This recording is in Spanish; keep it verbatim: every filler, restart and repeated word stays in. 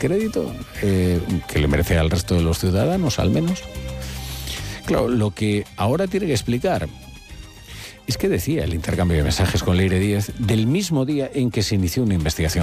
crédito eh, que le merece al resto de los ciudadanos, al menos. Claro, lo que ahora tiene que explicar es que decía el intercambio de mensajes con Leire Díez del mismo día en que se inició una investigación